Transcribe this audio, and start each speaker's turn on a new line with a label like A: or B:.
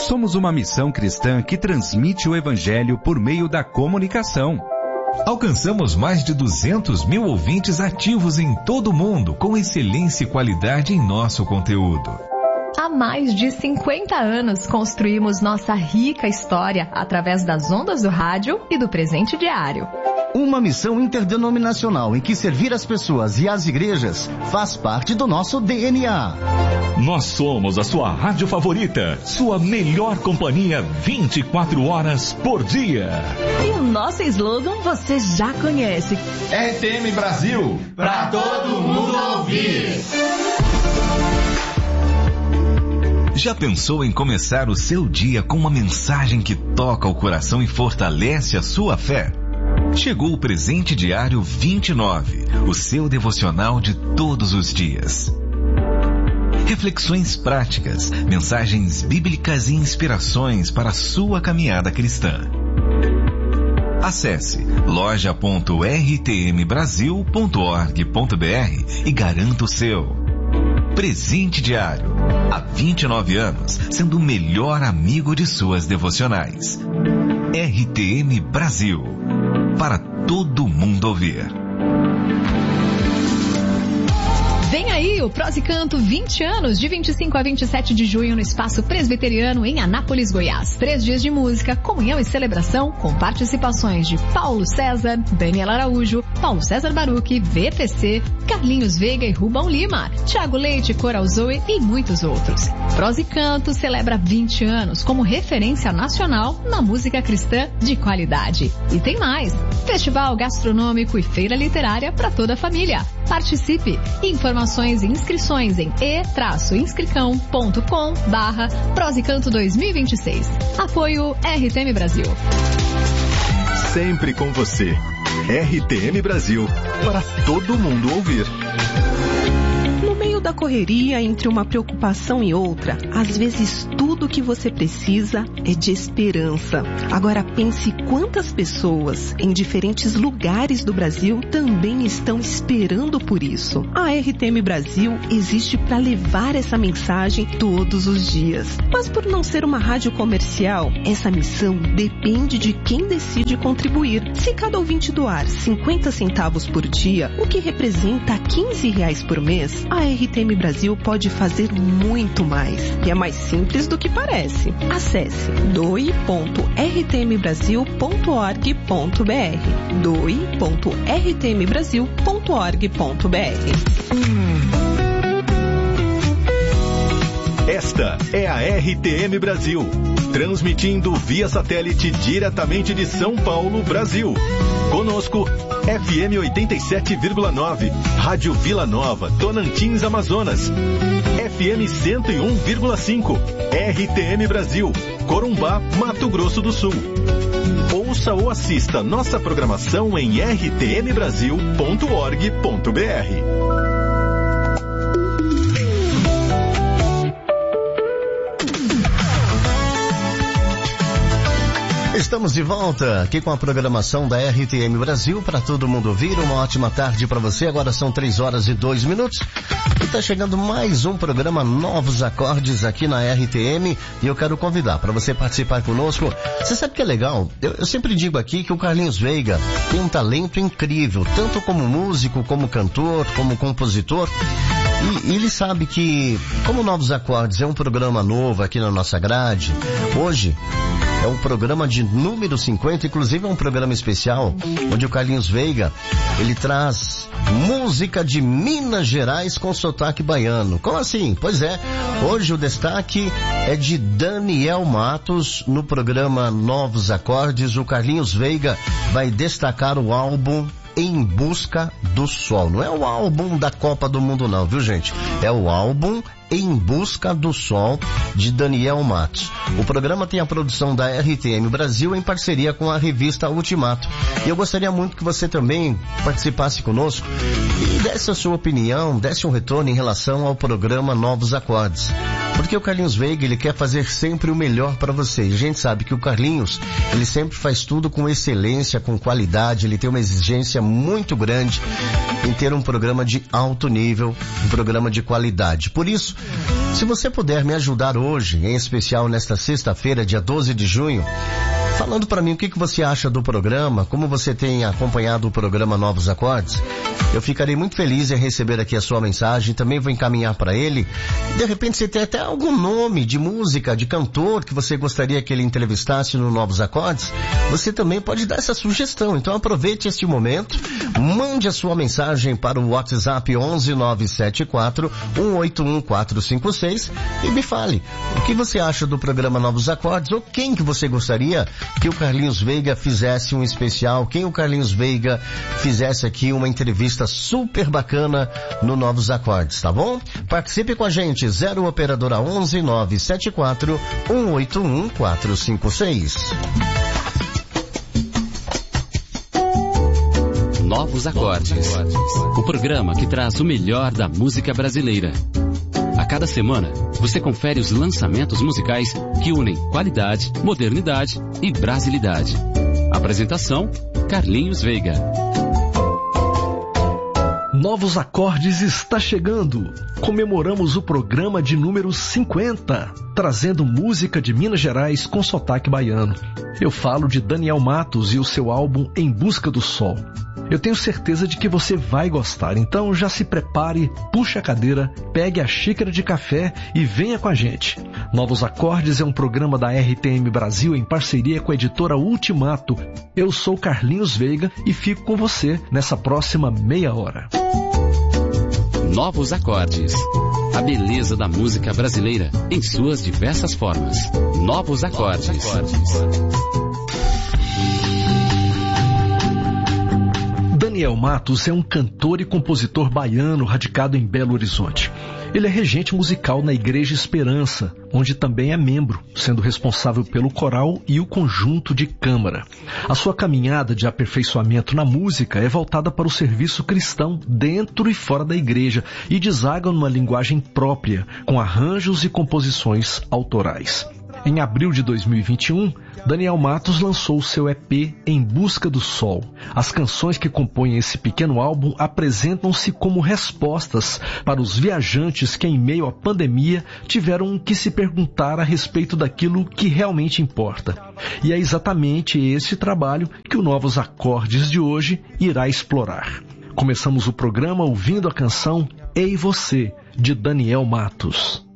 A: Somos uma missão cristã que transmite o Evangelho por meio da comunicação.
B: Alcançamos mais de 200 mil ouvintes ativos em todo o mundo, com excelência e qualidade em nosso conteúdo.
C: Há mais de 50 anos construímos nossa rica história através das ondas do rádio e do presente diário.
D: Uma missão interdenominacional em que servir as pessoas e as igrejas faz parte do nosso DNA.
E: Nós somos a sua rádio favorita, sua melhor companhia 24 horas por dia.
F: E o nosso slogan você já conhece.
G: RTM Brasil, pra todo mundo ouvir.
B: Já pensou em começar o seu dia com uma mensagem que toca o coração e fortalece a sua fé? Chegou o Presente Diário 29, o seu devocional de todos os dias. Reflexões práticas, mensagens bíblicas e inspirações para a sua caminhada cristã. Acesse loja.rtmbrasil.org.br e garanta o seu. Presente Diário, há 29 anos, sendo o melhor amigo de suas devocionais. RTM Brasil, para todo mundo ouvir.
C: Vem aí o Prós e Canto 20 anos, de 25 a 27 de junho no Espaço Presbiteriano em Anápolis, Goiás. 3 dias de música, comunhão e celebração com participações de Paulo César, Daniela Araújo, Paulo César Baruch, VPC, Carlinhos Veiga e Rubão Lima, Thiago Leite, Coral Zoe e muitos outros. Prós e Canto celebra 20 anos como referência nacional na música cristã de qualidade. E tem mais, festival gastronômico e feira literária para toda a família. Participe! Informações e inscrições em e-inscricão.com/Prós e Canto 2026. Apoio RTM Brasil.
H: Sempre com você. RTM Brasil, para todo mundo ouvir.
F: No meio da correria, entre uma preocupação e outra, às vezes tudo que você precisa é de esperança. Agora pense quantas pessoas em diferentes lugares do Brasil também estão esperando por isso. A RTM Brasil existe para levar essa mensagem todos os dias. Mas por não ser uma rádio comercial, essa missão depende de quem decide contribuir. Se cada ouvinte doar 50 centavos por dia, o que representa R$15 por mês, a RTM Brasil pode fazer muito mais. E é mais simples do que parece. Acesse doe.rtmbrasil.org.br doe.rtmbrasil.org.br.
H: Esta é a RTM Brasil, transmitindo via satélite diretamente de São Paulo, Brasil. Conosco, FM 87,9, Rádio Vila Nova, Tonantins, Amazonas. FM 101,5, RTM Brasil, Corumbá, Mato Grosso do Sul. Ouça ou assista nossa programação em rtmbrasil.org.br.
D: Estamos de volta aqui com a programação da RTM Brasil para todo mundo ouvir. Uma ótima tarde para você. Agora são 3h02 e está chegando mais um programa Novos Acordes aqui na RTM e eu quero convidar para você participar conosco. Você sabe que é legal? Eu sempre digo aqui que o Carlinhos Veiga tem um talento incrível, tanto como músico, como cantor, como compositor. E ele sabe que, como Novos Acordes é um programa novo aqui na nossa grade, hoje é um programa de número 50, inclusive é um programa especial, onde o Carlinhos Veiga, ele traz música de Minas Gerais com sotaque baiano. Como assim? Pois é, hoje o destaque é de Daniel Matos no programa Novos Acordes. O Carlinhos Veiga vai destacar o álbum Em Busca do Sol. Não é o álbum da Copa do Mundo não, viu gente? É o álbum Em Busca do Sol, de Daniel Matos. O programa tem a produção da RTM Brasil em parceria com a revista Ultimato. E eu gostaria muito que você também participasse conosco e desse a sua opinião, desse um retorno em relação ao programa Novos Acordes. Porque o Carlinhos Veiga, ele quer fazer sempre o melhor para você. E a gente sabe que o Carlinhos, ele sempre faz tudo com excelência, com qualidade, ele tem uma exigência muito grande em ter um programa de alto nível, um programa de qualidade. Por isso, se você puder me ajudar hoje, em especial nesta sexta-feira, dia 12 de junho, falando para mim o que você acha do programa, como você tem acompanhado o programa Novos Acordes, eu ficarei muito feliz em receber aqui a sua mensagem, também vou encaminhar para ele. De repente você tem até algum nome de música, de cantor que você gostaria que ele entrevistasse no Novos Acordes, você também pode dar essa sugestão. Então aproveite este momento, mande a sua mensagem para o WhatsApp 11974-181-456 e me fale o que você acha do programa Novos Acordes, ou quem que você gostaria que o Carlinhos Veiga fizesse um especial, quem o Carlinhos Veiga fizesse aqui uma entrevista super bacana no Novos Acordes, tá bom? Participe com a gente, 0 operadora 11 974 181 456.
I: Novos Acordes, o programa que traz o melhor da música brasileira. A cada semana, você confere os lançamentos musicais que unem qualidade, modernidade e brasilidade. Apresentação, Carlinhos Veiga.
J: Novos Acordes está chegando. Comemoramos o programa de número 50, trazendo música de Minas Gerais com sotaque baiano. Eu falo de Daniel Matos e o seu álbum Em Busca do Sol. Eu tenho certeza de que você vai gostar, então já se prepare, puxe a cadeira, pegue a xícara de café e venha com a gente. Novos Acordes é um programa da RTM Brasil em parceria com a editora Ultimato. Eu sou Carlinhos Veiga e fico com você nessa próxima meia hora.
I: Novos Acordes. A beleza da música brasileira em suas diversas formas. Novos Acordes.
J: Daniel Matos é um cantor e compositor baiano radicado em Belo Horizonte. Ele é regente musical na Igreja Esperança, onde também é membro, sendo responsável pelo coral e o conjunto de câmara. A sua caminhada de aperfeiçoamento na música é voltada para o serviço cristão dentro e fora da igreja e desaga numa linguagem própria, com arranjos e composições autorais. Em abril de 2021, Daniel Matos lançou seu EP Em Busca do Sol. As canções que compõem esse pequeno álbum apresentam-se como respostas para os viajantes que, em meio à pandemia, tiveram que se perguntar a respeito daquilo que realmente importa. E é exatamente esse trabalho que o Novos Acordes de hoje irá explorar. Começamos o programa ouvindo a canção Ei Você, de Daniel Matos.